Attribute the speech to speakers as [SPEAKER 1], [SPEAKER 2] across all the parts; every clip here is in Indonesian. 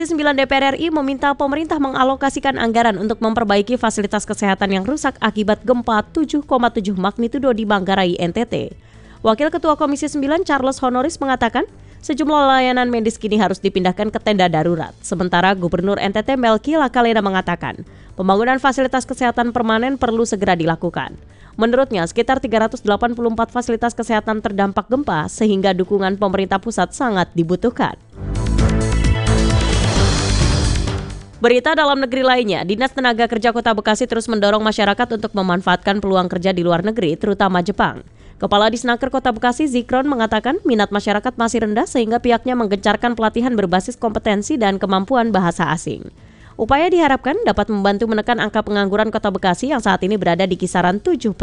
[SPEAKER 1] 9 DPR RI meminta pemerintah mengalokasikan anggaran untuk memperbaiki fasilitas kesehatan yang rusak akibat gempa 7,7 magnitudo di Manggarai, NTT. Wakil Ketua Komisi 9 Charles Honoris mengatakan, sejumlah layanan medis kini harus dipindahkan ke tenda darurat. Sementara Gubernur NTT Melki Lakalena mengatakan, pembangunan fasilitas kesehatan permanen perlu segera dilakukan. Menurutnya, sekitar 384 fasilitas kesehatan terdampak gempa sehingga dukungan pemerintah pusat sangat dibutuhkan. Berita dalam negeri lainnya, Dinas Tenaga Kerja Kota Bekasi terus mendorong masyarakat untuk memanfaatkan peluang kerja di luar negeri, terutama Jepang. Kepala Disnaker Kota Bekasi, Zikron, mengatakan minat masyarakat masih rendah sehingga pihaknya menggencarkan pelatihan berbasis kompetensi dan kemampuan bahasa asing. Upaya diharapkan dapat membantu menekan angka pengangguran Kota Bekasi yang saat ini berada di kisaran 7%.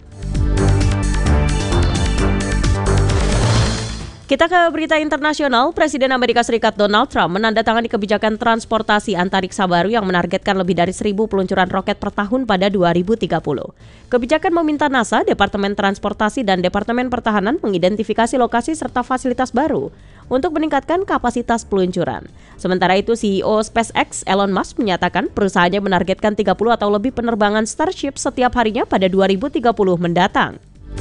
[SPEAKER 1] Kita ke berita internasional. Presiden Amerika Serikat Donald Trump menandatangani kebijakan transportasi antariksa baru yang menargetkan lebih dari 1.000 peluncuran roket per tahun pada 2030. Kebijakan meminta NASA, Departemen Transportasi dan Departemen Pertahanan mengidentifikasi lokasi serta fasilitas baru untuk meningkatkan kapasitas peluncuran. Sementara itu, CEO SpaceX Elon Musk menyatakan perusahaannya menargetkan 30 atau lebih penerbangan Starship setiap harinya pada 2030 mendatang.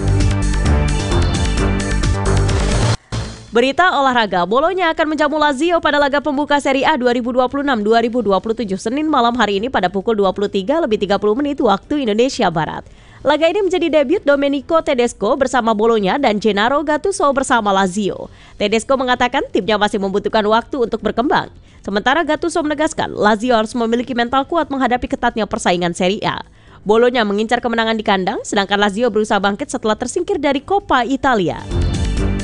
[SPEAKER 1] Berita olahraga, Bologna akan menjamu Lazio pada laga pembuka Serie A 2026-2027 Senin malam hari ini pada pukul 23.30 waktu Indonesia Barat. Laga ini menjadi debut Domenico Tedesco bersama Bologna dan Gennaro Gattuso bersama Lazio. Tedesco mengatakan timnya masih membutuhkan waktu untuk berkembang. Sementara Gattuso menegaskan Lazio harus memiliki mental kuat menghadapi ketatnya persaingan Serie A. Bologna mengincar kemenangan di kandang, sedangkan Lazio berusaha bangkit setelah tersingkir dari Coppa Italia.